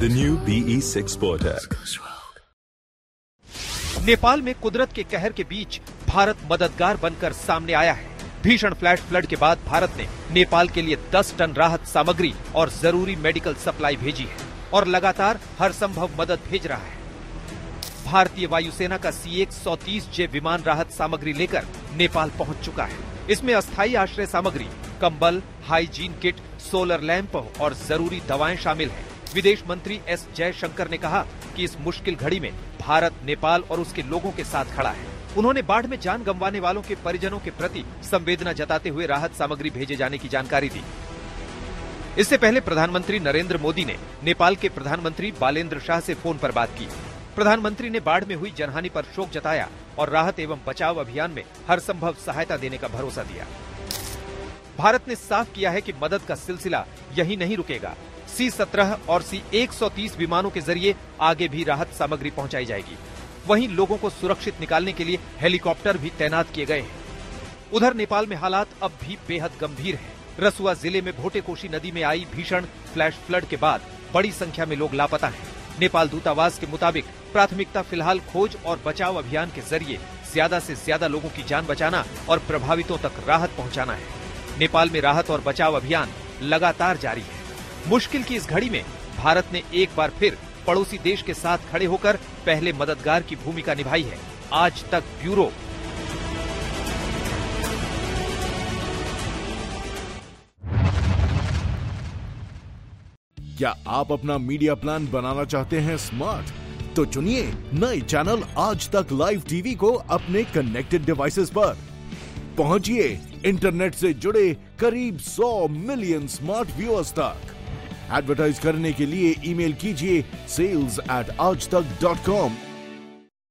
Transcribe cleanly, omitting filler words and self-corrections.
The new BE6 Sportec. Nepal में कुदरत के कहर के बीच भारत मददगार बनकर सामने आया है। भीषण फ्लैश फ्लड के बाद भारत ने नेपाल के लिए 10 टन राहत सामग्री और जरूरी मेडिकल सप्लाई भेजी है और लगातार हर संभव मदद भेज रहा है। भारतीय वायुसेना का C-130J विमान राहत सामग्री लेकर नेपाल पहुंच चुका है। इसमें अस्थायी आश्रय सामग्री, कंबल, हाइजीन किट, सोलर लैंप और जरूरी दवाएं शामिल हैं। विदेश मंत्री एस जयशंकर ने कहा कि इस मुश्किल घड़ी में भारत नेपाल और उसके लोगों के साथ खड़ा है। उन्होंने बाढ़ में जान गंवाने वालों के परिजनों के प्रति संवेदना जताते हुए राहत सामग्री भेजे जाने की जानकारी दी। इससे पहले प्रधानमंत्री नरेंद्र मोदी ने नेपाल के प्रधानमंत्री बालेंद्र शाह से फोन पर बात की। प्रधानमंत्री ने बाढ़ में हुई जनहानि पर शोक जताया और राहत एवं बचाव अभियान में हर संभव सहायता देने का भरोसा दिया। भारत ने साफ किया है कि मदद का सिलसिला यही नहीं रुकेगा। C-17 और C-130 विमानों के जरिए आगे भी राहत सामग्री पहुंचाई जाएगी। वहीं लोगों को सुरक्षित निकालने के लिए हेलीकॉप्टर भी तैनात किए गए हैं। उधर नेपाल में हालात अब भी बेहद गंभीर हैं। रसुआ जिले में भोटेकोशी नदी में आई भीषण फ्लैश फ्लड के बाद बड़ी संख्या में लोग लापता हैं। नेपाल दूतावास के मुताबिक प्राथमिकता फिलहाल खोज और बचाव अभियान के जरिए ज्यादा से ज्यादा लोगों की जान बचाना और प्रभावितों तक राहत पहुंचाना है। नेपाल में राहत और बचाव अभियान लगातार जारी है। मुश्किल की इस घड़ी में भारत ने एक बार फिर पड़ोसी देश के साथ खड़े होकर पहले मददगार की भूमिका निभाई है। आज तक ब्यूरो। क्या आप अपना मीडिया प्लान बनाना चाहते हैं स्मार्ट? तो चुनिए नए चैनल आज तक लाइव टीवी को अपने कनेक्टेड डिवाइसेस पर। पहुंचिए इंटरनेट से जुड़े करीब 100 मिलियन स्मार्ट व्यूअर्स तक। एडवर्टाइज करने के लिए ईमेल कीजिए sales@aajtak.com